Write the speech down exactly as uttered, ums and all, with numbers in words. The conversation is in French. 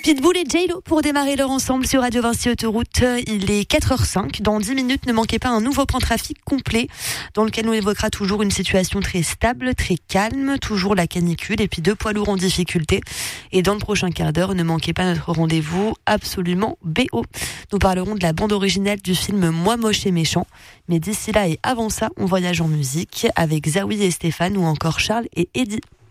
Pitbull et J-Lo pour démarrer leur ensemble sur Radio Vinci Autoroute. Il est quatre heures cinq. Dans dix minutes, ne manquez pas un nouveau plan trafic complet dans lequel on évoquera toujours une situation très stable, très calme, toujours la canicule et puis deux poids lourds en difficulté. Et dans le prochain quart d'heure, ne manquez pas notre rendez-vous absolument B O. Nous parlerons de la bande originale du film Moi moche et méchant. Mais d'ici là et avant ça, on voyage en musique avec Zawi et Stéphane ou encore Charles et Eddie.